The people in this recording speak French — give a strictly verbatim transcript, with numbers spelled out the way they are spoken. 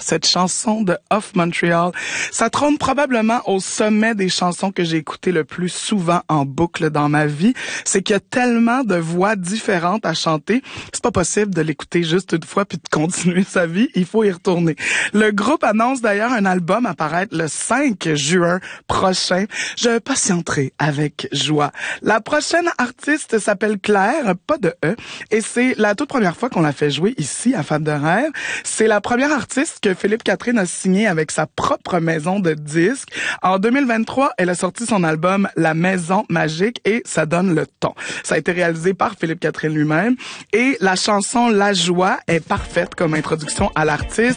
cette chanson de Off Montreal. Ça trône probablement au sommet des chansons que j'ai écoutées le plus souvent en boucle dans ma vie. C'est qu'il y a tellement de voix différentes à chanter. C'est pas possible de l'écouter juste une fois puis de continuer sa vie. Il faut y retourner. Le groupe annonce d'ailleurs un album à paraître le cinq juin prochain. Je patienterai avec joie. La prochaine artiste s'appelle Claire, pas de E, et c'est la toute première fois qu'on l'a fait jouer ici à Fab de Rêve. C'est la première artiste que Philippe Catherine a signé avec sa propre maison de disques. En deux mille vingt-trois, elle a sorti son album La Maison Magique et ça donne le ton. Ça a été réalisé par Philippe Catherine lui-même et la chanson La Joie est parfaite comme introduction à l'artiste.